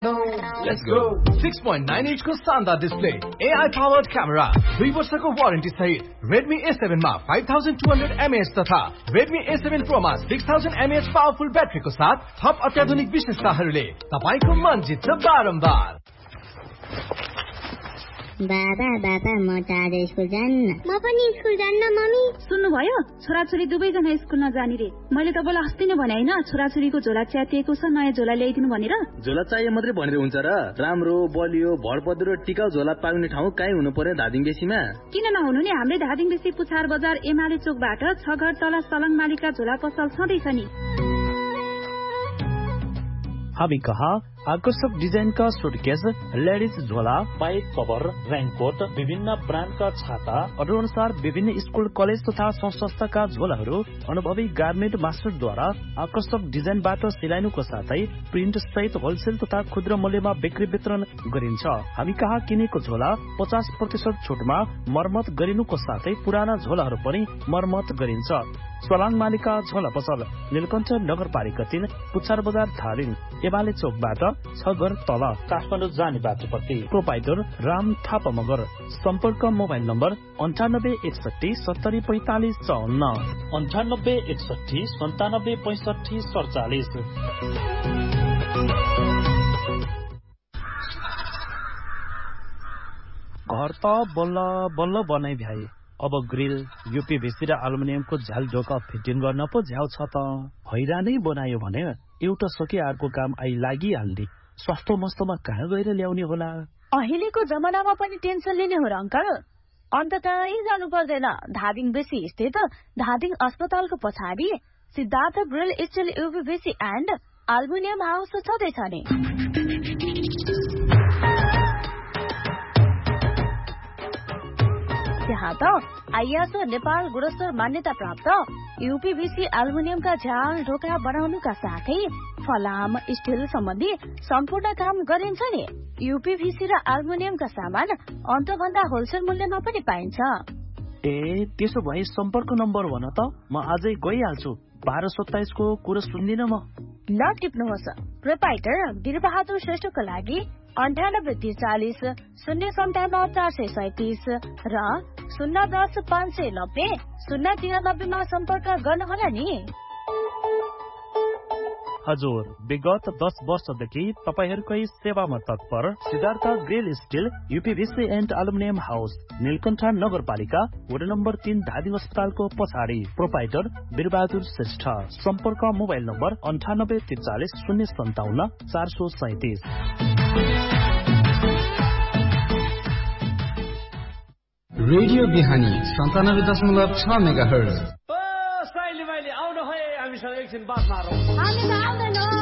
Let's go. 6.9 inch को शानदार display, AI powered camera, 2 वर्षको वारेन्टी सहित Redmi A7 मा 5200 mAh तथा Redmi A7 Pro मा 6000 mAh पावरफुल ब्याट्रीको साथ थप अत्याधुनिक विशेषताहरूले तपाईको मन जित्छ बारम्बार। बाबा म आज स्कुल जान्न। म पनि स्कुल जान्न मम्मी। सुन्नुभयो, छोराछोरी दुवैजना स्कुल नजाने रे। मैले तपाईँलाई अस्ति नै भने हैन, छोराछोरीको झोला च्यातिएको छ, नयाँ झोला ल्याइदिनु भनेर। झोला चाहिए मात्रै भनेर हुन्छ र? राम्रो बलियो भरपद्रो टिकाउ झोला पाउने ठाउँ काहीँ हुनु पर्यो धादिङ बेसीमा? किन नहुनु नि, हाम्रै धादिङ बेसी पुछार बजार एमाले चोकबाट 6 घर तल सलङ मालिका झोला पसल छँदैछ नि। हामी कहाँ आकर्षक डिजाइन का सुटकेस, लेडीज झोला, बाइक कभर, रेनकोट, विभिन्न ब्रांड का छाता, अनुसार विभिन्न स्कूल कलेज तथा संस्थाका झोलाहरू अनुभवी गार्मेन्ट मास्टरद्वारा आकर्षक डिजाइनबाट सिलाइनुको साथै प्रिन्ट सहित होलसेल तथा खुद्रा मूल्यमा बिक्री वितरण गरिन्छ। हामी कहाँ किनेको झोला 50% छुटमा मर्मत गरिनुको साथै पुराना झोलाहरू पनि मर्मत गरिन्छ। सलाङ मालिका झोला पसल, नीलकण्ठ नगरपालिका 3, पुछार बजार धादिङ, एमाले चोकबाट 6 घर तल काठमाडौँ जाने बाटोपट्टि। प्रोपाइटर राम थापा मगर। सम्पर्क मोबाइल नम्बर 9861 70 45 54, 9861 97 65 47। घर त बल्ल बल्ल बनाइ भ्याए, अब ग्रिल, यूपीभीसी र एल्युमिनियमको झ्याल ढोका फिटिङ गर्न पो झ्याउ छ त। हैरानै बनायो भने एउटा सके अर्को काम आई लागिहाल्ने। सस्तो मस्तोमा कहाँ गएर ल्याउने होला? अहिलेको जमानामा पनि टेन्सन लिने हो र अंकल? अन्त कहीँ जानु पर्दैन। धादिङ बेसी स्थित धादिङ अस्पतालको पछाडि Siddhartha grill still यूपीभीसी and aluminium house छँदैछ नि। त्यहाँ त आइएसओ नेपाल गुणस्तर मान्यता प्राप्त यूपीभीसी एल्युमिनियमका झ्याल ढोका बनाउनुका साथै फलाम स्टिल सम्बन्धी सम्पूर्ण काम गरिन्छ नि। यूपीभीसी र एल्युमिनियमका सामान अन्तभन्दा होलसेल मूल्यमा पनि पाइन्छ। ए त्यसो भए सम्पर्क नम्बर भन त, म आजै गइहाल्छु। 1227 को कुरा सुन्दिन म। ल टिप्नुहोस्। प्रोपाइटर वीरबहादुर श्रेष्ठको लागि 9843 057 437 र 010 590 093 मा सम्पर्क गर्नुहोला नि। हजुर, विगत 10 वर्षदेखि तपाईहरुकै सेवामा तत्पर Siddhartha grill still यूपीभीसी and aluminium house, Neelkanth नगरपालिका वडा नम्बर 3, धादिङ अस्पतालको पछाडि। प्रोपाइटर वीरबहादुर श्रेष्ठ। सम्पर्क मोबाइल नम्बर 9843 057 437। रेडियो बिहानी 97.6 मेगाहर्ज। साइली माइली आउनु है, हामीसँग एकछिन बात मारौँ।